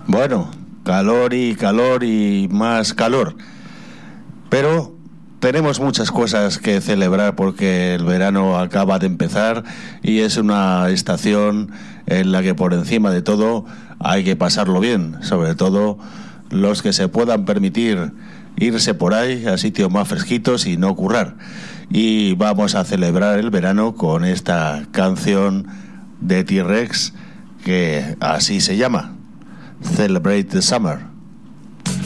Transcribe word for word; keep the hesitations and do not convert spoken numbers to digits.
Bueno, calor y calor y más calor. Pero tenemos muchas cosas que celebrar porque el verano acaba de empezar y es una estación en la que por encima de todo hay que pasarlo bien, sobre todo los que se puedan permitir irse por ahí a sitios más fresquitos y no currar. Y vamos a celebrar el verano con esta canción de T-Rex que así se llama, Celebrate the Summer.